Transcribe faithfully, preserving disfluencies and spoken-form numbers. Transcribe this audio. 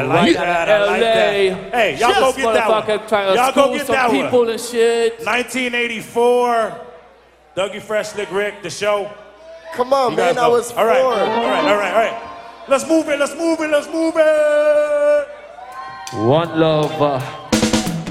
Right out of L A. Hey, y'all go get that one. Y'all go get that one. People and shit. nineteen eighty-four. Dougie Fresh, Slick Rick, the show. Come on, man. I was all right, all right, all right, all right. Let's move it. Let's move it. Let's move it. One love. Uh,